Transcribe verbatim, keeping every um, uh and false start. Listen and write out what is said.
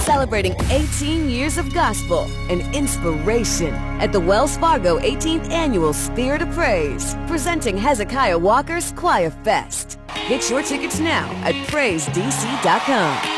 celebrating eighteen years of gospel and inspiration at the Wells Fargo eighteenth Annual Spirit of Praise, presenting Hezekiah Walker's Choir Fest. Get your tickets now at praise d c dot com.